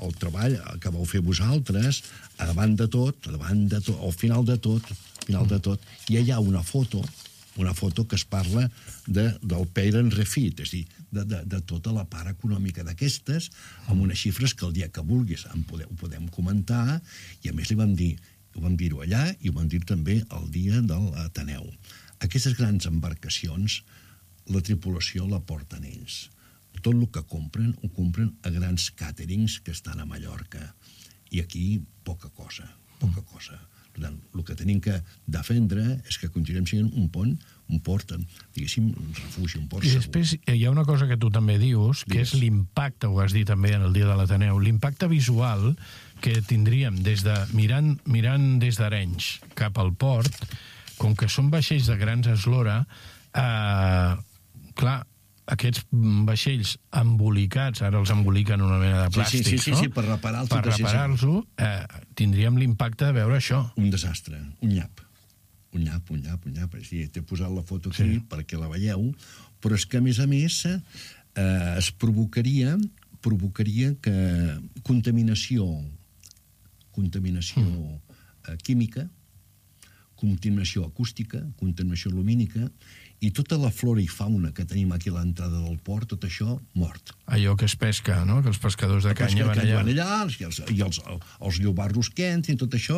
el treball que vau fer vosaltres, davant de tot, al final de tot, ja hi ha una foto que es parla del pay and refit, és a dir, de tota la part econòmica d'aquestes, amb unes xifres que el dia que vulguis ho podem comentar, i a més ho vam dir-ho allà i ho vam dir també el dia de l'Ateneu. Aquestes grans embarcacions, la tripulació la porten ells. Tot el que compren, ho compren a grans càterings que estan a Mallorca. I aquí, poca cosa. Per tant, el que tenim que defendre és que continuem sent un port, diguéssim, un refugi, un port segur. I després hi ha una cosa que tu també dius, que és l'impacte, ho has dit també en el dia de l'Ateneu, l'impacte visual que tindríem mirant des d'Arenys cap al port, com que són vaixells de grans eslora, clar, aquests vaixells embolicats, ara els emboliquen una mena de plàstic, no? Sí, per reparar-los. Per reparar-los, tindríem l'impacte de veure això. Un desastre, un nyap. Sí, t'he posat la foto aquí perquè la veieu, però és que, a més, es provocaria que contaminació química, contaminació acústica, contaminació lumínica, i tota la flora i fauna que tenim aquí a l'entrada del port, tot això, mort. Allò que es pesca, no?, que els pescadors de canya van allà. I els llobarros que entrin, tot això,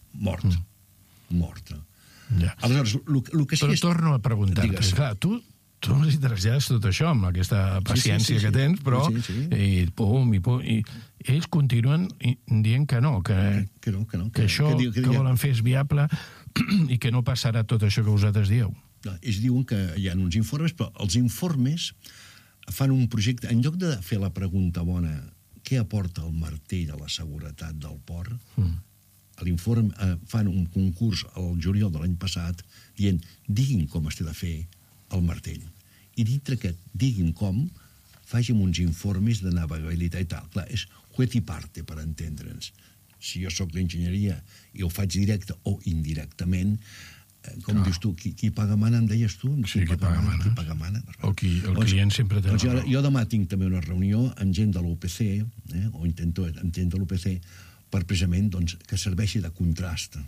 mort. Ja. Aleshores, el que sí però torno a preguntar-te, clar, tu ens trasllades tot això amb aquesta paciència que tens, però i ells continuen dient que no, que això que volen fer és viable i que no passarà tot això que vosaltres dieu. Ells diuen que hi ha uns informes, però els informes fan un projecte, en lloc de fer la pregunta bona, què aporta el martell a la seguretat del port, l'informe fan un concurs al juliol de l'any passat dient, diguin com es té de fer el martell. I dintre aquest diguin com, facin uns informes de navegabilitat i tal. Clar, és juez y parte, per entendre'ns. Si jo sóc d'enginyeria i ho faig directe o indirectament, com dius tu, qui paga mana, em deies tu? Sí, qui paga mana. El client sempre té la raó. Jo demà tinc també una reunió amb gent de l'UPC, o intento amb gent de l'UPC, per precisament que serveixi de contrast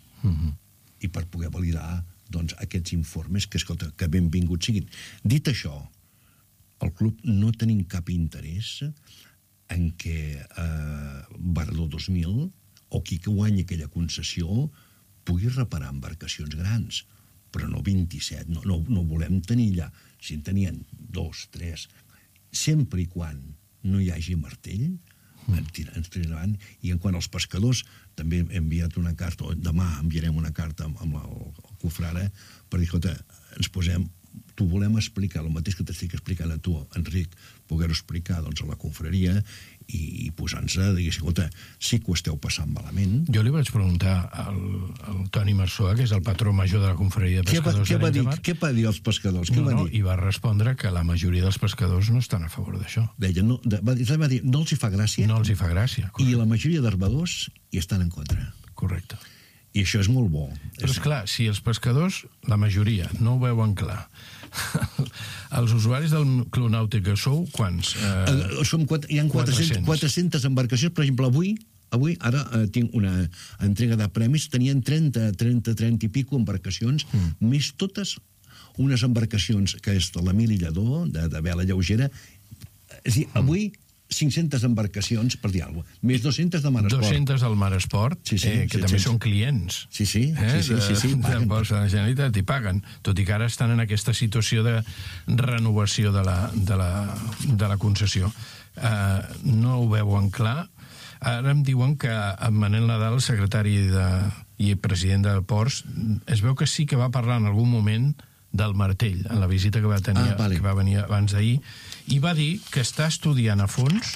i per poder validar aquests informes que benvinguts siguin. Dit això, el club no tenim cap interès en què Varador 2000 o qui guanyi aquella concessió pugui reparar embarcacions grans, però no 27, no volem tenir allà. Si en tenien 2, 3, sempre i quan no hi hagi martell, ens tiren avant. I en quant als pescadors, també hem enviat una carta, o demà enviarem una carta amb el Cofrare per dir, escolta, ens posem, t'ho volem explicar, el mateix que t'estic explicant a tu, Enric, poder-ho explicar a la confraria i posant-se a dir, escolta, sí que ho esteu passant malament. Jo li vaig preguntar al Toni Marçoa, que és el patró major de la confraria de pescadors de l'Arenys de Mar. Què va dir als pescadors? I va respondre que la majoria dels pescadors no estan a favor d'això. Deia, va dir, no els hi fa gràcia. No els hi fa gràcia. I la majoria d'armadors hi estan en contra. Correcte. I això és molt bo. Però esclar, si els pescadors, la majoria, no ho veuen clar, els usuaris del Club Nàutic que sou, quants? Hi ha 400 embarcacions. Per exemple, avui ara tinc una entrega de premis, tenien 30 i pico embarcacions, més totes unes embarcacions que és de l'Emili Lledó, de vela lleugera. És a dir, avui 500 embarcacions, per dir alguna cosa, més 200 de Mar Esport. 200 del Mar Esport, que també són clients. Sí. De Bolsa de Generalitat, i paguen, tot i que ara estan en aquesta situació de renovació de la concessió. No ho veuen clar. Ara em diuen que en Manel Nadal, secretari i president de Ports, es veu que sí que va parlar en algun moment del martell, en la visita que va tenir, que va venir abans d'ahir, i va dir que s'està estudiant a fons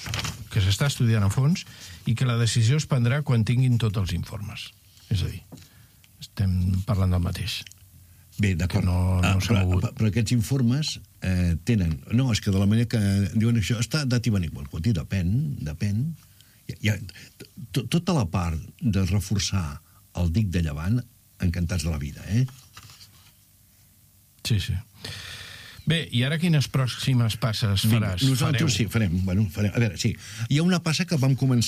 i que la decisió es prendrà quan tinguin tots els informes. És a dir, estem parlant del mateix. Bé, d'acord. Però aquests informes tenen... No, és que de la manera que diuen això està dat i venit. Depèn. Tota la part de reforçar el dic de Llevant, encantats de la vida, Sí. Bé, i ara quines pròximes passes faràs? Nosaltres sí, farem. A veure, sí. Hi ha una passa que vam començar